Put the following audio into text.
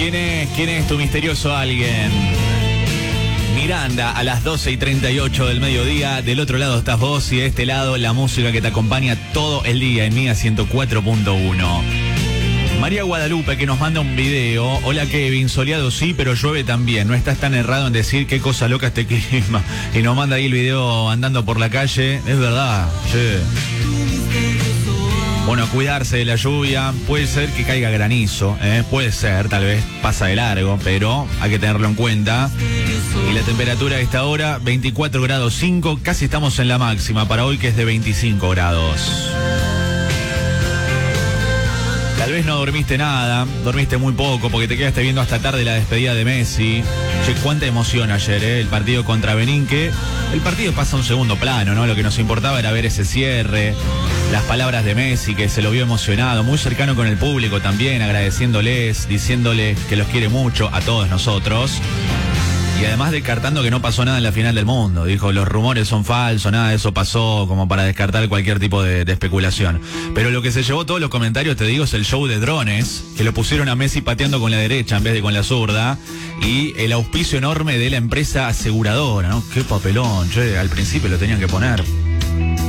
¿Quién es tu misterioso alguien? Miranda, a las 12:38 del mediodía. Del otro lado estás vos y de este lado la música que te acompaña todo el día en Mía 104.1. María Guadalupe, que nos manda un video. Hola Kevin, soleado sí, pero llueve también. No estás tan errado en decir qué cosa loca este clima. Y nos manda ahí el video andando por la calle. Es verdad, che. Bueno, cuidarse de la lluvia. Puede ser que caiga granizo, puede ser, tal vez pasa de largo, pero hay que tenerlo en cuenta. Y la temperatura a esta hora, 24 grados 5, casi estamos en la máxima para hoy, que es de 25 grados. Tal vez no dormiste nada, dormiste muy poco porque te quedaste viendo hasta tarde la despedida de Messi. Che, cuánta emoción ayer, el partido contra Benín, que el partido pasa a un segundo plano, ¿no? Lo que nos importaba era ver ese cierre, las palabras de Messi, que se lo vio emocionado, muy cercano con el público también, agradeciéndoles, diciéndoles que los quiere mucho a todos nosotros. Y además descartando que no pasó nada en la final del mundo. Dijo, los rumores son falsos, nada de eso pasó, como para descartar cualquier tipo de especulación. Pero lo que se llevó todos los comentarios, te digo, es el show de drones, que lo pusieron a Messi pateando con la derecha en vez de con la zurda, y el auspicio enorme de la empresa aseguradora, ¿no? Qué papelón, che, al principio lo tenían que poner.